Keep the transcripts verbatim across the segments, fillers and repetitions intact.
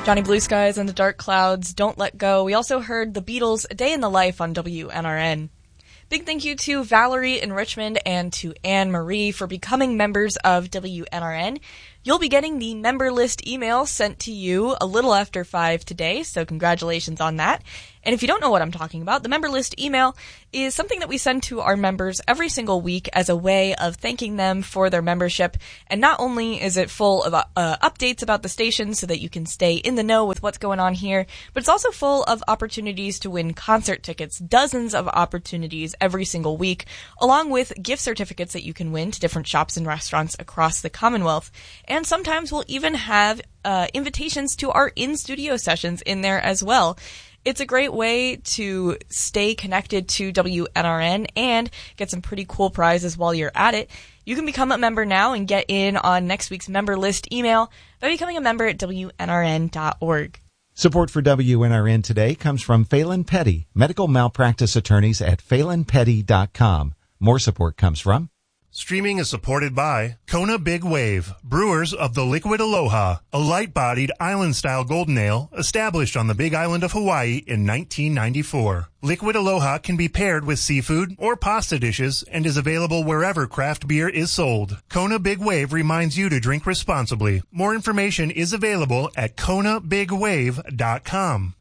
Johnny Blue Skies and the Dark Clouds, Don't Let Go. We also heard the Beatles' A Day in the Life on W N R N. Big thank you to Valerie in Richmond and to Anne-Marie for becoming members of W N R N. You'll be getting the member list email sent to you a little after five today, so congratulations on that. And if you don't know what I'm talking about, the member list email is something that we send to our members every single week as a way of thanking them for their membership. And not only is it full of uh, updates about the station so that you can stay in the know with what's going on here, but it's also full of opportunities to win concert tickets, dozens of opportunities every single week, along with gift certificates that you can win to different shops and restaurants across the Commonwealth. And sometimes we'll even have uh, invitations to our in-studio sessions in there as well. It's a great way to stay connected to W N R N and get some pretty cool prizes while you're at it. You can become a member now and get in on next week's member list email by becoming a member at W N R N dot org. Support for W N R N today comes from Phelan Petty, medical malpractice attorneys at phelan petty dot com. More support comes from... Streaming is supported by Kona Big Wave, brewers of the Liquid Aloha, a light-bodied island-style golden ale established on the Big Island of Hawaii in nineteen ninety-four. Liquid Aloha can be paired with seafood or pasta dishes and is available wherever craft beer is sold. Kona Big Wave reminds you to drink responsibly. More information is available at kona big wave dot com.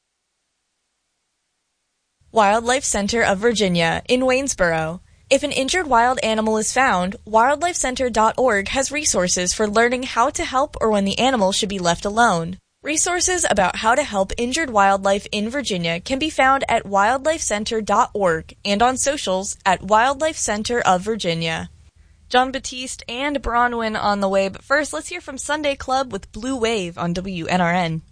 Wildlife Center of Virginia in Waynesboro. If an injured wild animal is found, wildlife center dot org has resources for learning how to help or when the animal should be left alone. Resources about how to help injured wildlife in Virginia can be found at wildlife center dot org and on socials at Wildlife Center of Virginia. John Batiste and Bronwyn on the way, but first let's hear from Sunday Club with Blue Wave on W N R N.